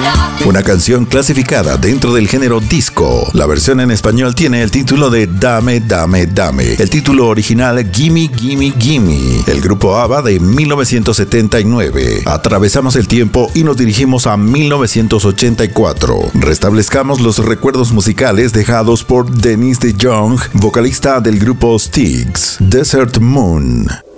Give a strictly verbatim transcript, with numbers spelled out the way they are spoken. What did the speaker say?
Una canción clasificada dentro del género disco. La versión en español tiene el título de Dame, Dame, Dame. El título original Gimme, Gimme, Gimme. El grupo ABBA de mil novecientos setenta y nueve. Atravesamos el tiempo y nos dirigimos a mil novecientos ochenta y cuatro. Restablezcamos los recuerdos musicales dejados por Denise DeJong, vocalista del grupo Styx. Desert Moon.